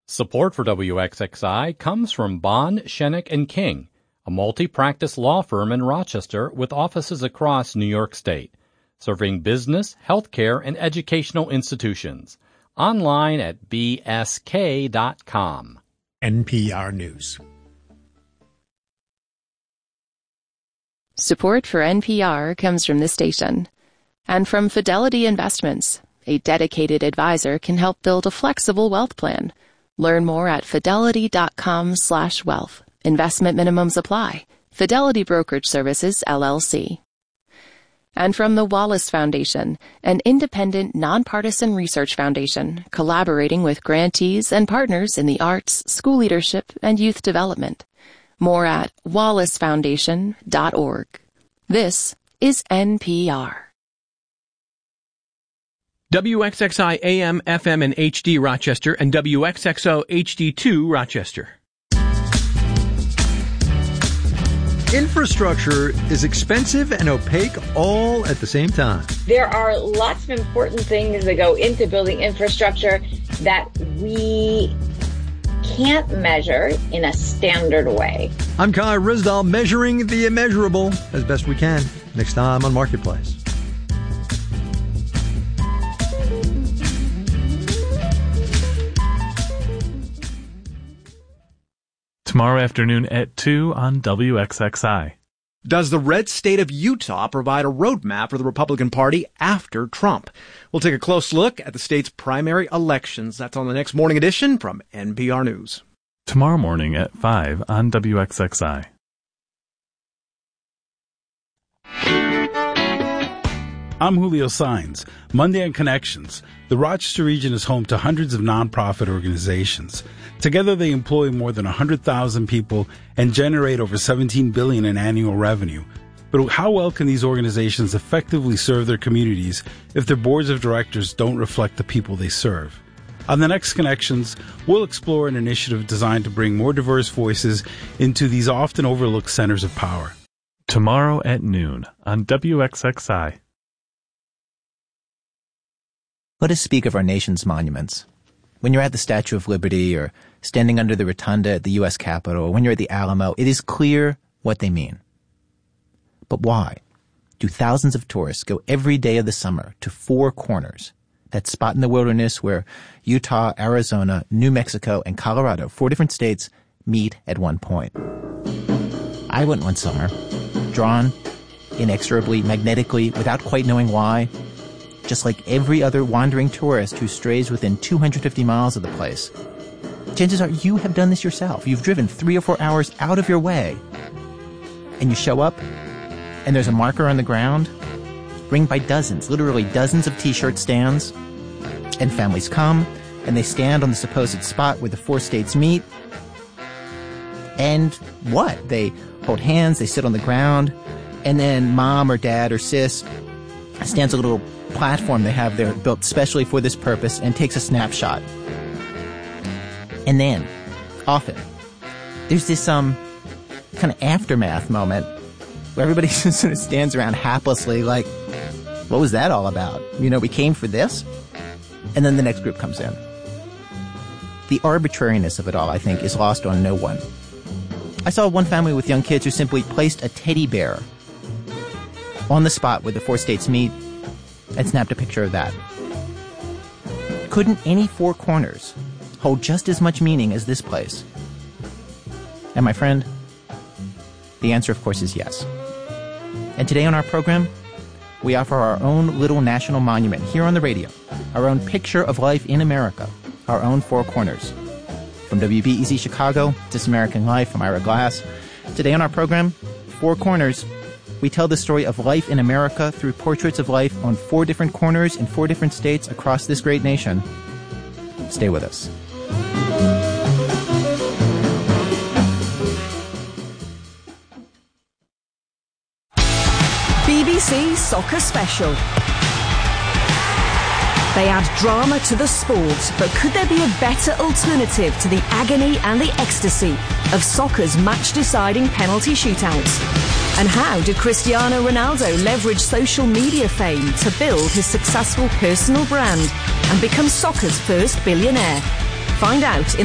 Support for WXXI comes from Bond, Shenick & King, a multi-practice law firm in Rochester with offices across New York State, serving business, healthcare, and educational institutions. Online at bsk.com. NPR News. Support for NPR comes from this station and from Fidelity Investments. A dedicated advisor can help build a flexible wealth plan. Learn more at fidelity.com/wealth. Investment minimums apply. Fidelity Brokerage Services, LLC. And from the Wallace Foundation, an independent, nonpartisan research foundation collaborating with grantees and partners in the arts, school leadership, and youth development. More at wallacefoundation.org. This is NPR. WXXI AM, FM, and HD Rochester, and WXXO HD2 Rochester. Infrastructure is expensive and opaque all at the same time. There are lots of important things that go into building infrastructure that we can't measure in a standard way. I'm Kai Rizdal, measuring the immeasurable as best we can. Next time on Marketplace. Tomorrow afternoon at 2 on WXXI. Does the red state of Utah provide a roadmap for the Republican Party after Trump? We'll take a close look at the state's primary elections. That's on the next morning edition from NPR News. Tomorrow morning at 5 on WXXI. I'm Julio Saenz. Monday on Connections. The Rochester region is home to hundreds of nonprofit organizations. Together they employ more than 100,000 people and generate over $17 billion in annual revenue. But how well can these organizations effectively serve their communities if their boards of directors don't reflect the people they serve? On the next Connections, we'll explore an initiative designed to bring more diverse voices into these often overlooked centers of power. Tomorrow at noon on WXXI. Let us speak of our nation's monuments. When you're at the Statue of Liberty or standing under the rotunda at the U.S. Capitol, or when you're at the Alamo, it is clear what they mean. But why do thousands of tourists go every day of the summer to Four Corners, that spot in the wilderness where Utah, Arizona, New Mexico, and Colorado, 4 different states, meet at one point? I went one summer, drawn inexorably, magnetically, without quite knowing why, just like every other wandering tourist who strays within 250 miles of the place. Chances are you have done this yourself. You've driven 3 or 4 hours out of your way, and you show up, and there's a marker on the ground, ringed by dozens, literally dozens of T-shirt stands, and families come, and they stand on the supposed spot where the 4 states meet, and what? They hold hands, they sit on the ground, and then mom or dad or sis stands a little platform they have there built specially for this purpose and takes a snapshot. And then, often, there's this kind of aftermath moment where everybody just sort of stands around haplessly like, what was that all about? You know, we came for this? And then the next group comes in. The arbitrariness of it all, I think, is lost on no one. I saw one family with young kids who simply placed a teddy bear on the spot where the 4 states meet and snapped a picture of that. Couldn't any 4 corners hold just as much meaning as this place? And my friend, the answer, of course, is yes. And today on our program, we offer our own little national monument here on the radio, our own picture of life in America, our own 4 corners. From WBEZ Chicago, This American Life, I'm Ira Glass. Today on our program, 4 Corners, we tell the story of life in America through portraits of life on 4 different corners in 4 different states across this great nation. Stay with us. BBC Soccer Special. They add drama to the sport, but could there be a better alternative to the agony and the ecstasy of soccer's match-deciding penalty shootouts? And how did Cristiano Ronaldo leverage social media fame to build his successful personal brand and become soccer's first billionaire? Find out in